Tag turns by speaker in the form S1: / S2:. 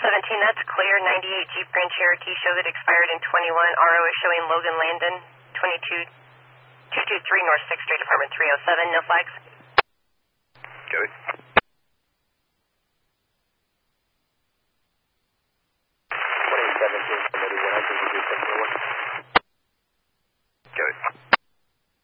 S1: that's clear. 98 Jeep Grand Cherokee show that expired in 21. RO is showing Logan Landon, 223 North 6th Street, apartment 307. No flags.
S2: Got it.